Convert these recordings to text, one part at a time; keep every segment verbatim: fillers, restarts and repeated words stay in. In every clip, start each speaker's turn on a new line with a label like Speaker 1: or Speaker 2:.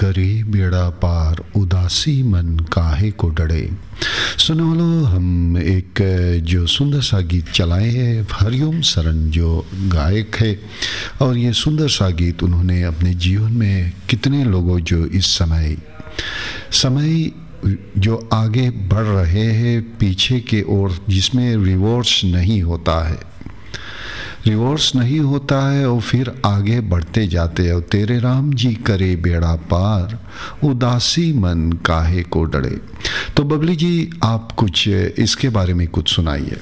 Speaker 1: करे बेड़ा पार, उदासी मन काहे को डरे। सुनो वालों, हम एक जो सुंदर सा गीत चलाए हैं, हरिओम सरन जो गायक है, और ये सुंदर सा गीत उन्होंने अपने जीवन में कितने लोगों जो इस समय समय जो आगे बढ़ रहे हैं पीछे के ओर, जिसमें रिवर्स नहीं होता है रिवर्स नहीं होता है और फिर आगे बढ़ते जाते हैं। तेरे राम जी करे बेड़ा पार, उदासी मन काहे को डरे। तो बबली जी, आप कुछ इसके बारे में कुछ सुनाइए।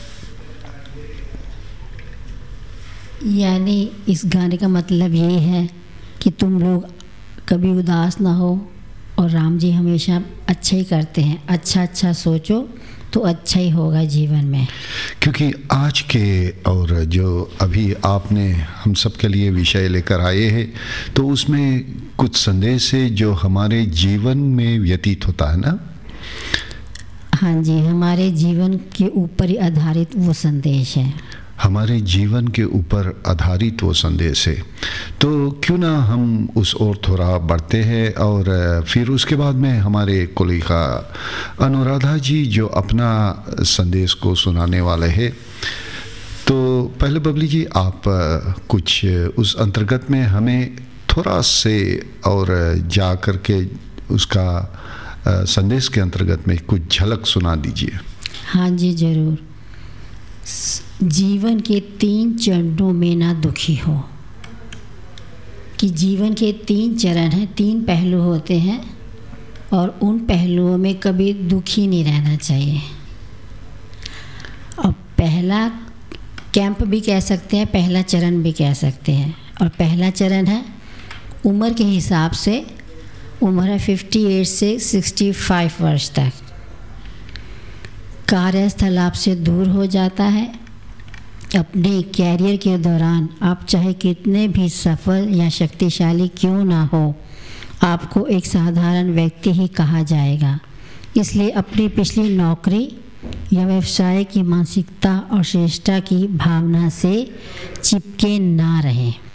Speaker 2: यानी इस गाने का मतलब ये है कि तुम लोग कभी उदास ना हो, और राम जी हमेशा अच्छा ही करते हैं। अच्छा अच्छा सोचो तो अच्छा ही होगा जीवन में।
Speaker 1: क्योंकि आज के और जो अभी आपने हम सब के लिए विषय लेकर आए हैं, तो उसमें कुछ संदेश है जो हमारे जीवन में व्यतीत होता है ना।
Speaker 2: हाँ जी, हमारे जीवन के ऊपर ही आधारित वो संदेश है।
Speaker 1: हमारे जीवन के ऊपर आधारित वो संदेश है। तो क्यों ना हम उस ओर थोड़ा बढ़ते हैं, और फिर उसके बाद में हमारे कोलिका अनुराधा जी जो अपना संदेश को सुनाने वाले हैं। तो पहले बबली जी, आप कुछ उस अंतर्गत में हमें थोड़ा से और जा कर के उसका संदेश के अंतर्गत में कुछ झलक सुना दीजिए।
Speaker 2: हाँ जी, ज़रूर। जीवन के तीन चरणों में ना दुखी हो। कि जीवन के तीन चरण हैं, तीन पहलू होते हैं, और उन पहलुओं में कभी दुखी नहीं रहना चाहिए। और पहला कैंप भी कह सकते हैं, पहला चरण भी कह सकते हैं। और पहला चरण है उम्र के हिसाब से, उम्र है अट्ठावन से पैंसठ वर्ष तक। कार्यस्थल आपसे दूर हो जाता है। अपने कैरियर के दौरान आप चाहे कितने भी सफल या शक्तिशाली क्यों ना हो, आपको एक साधारण व्यक्ति ही कहा जाएगा। इसलिए अपनी पिछली नौकरी या व्यवसाय की मानसिकता और श्रेष्ठता की भावना से चिपके ना रहें।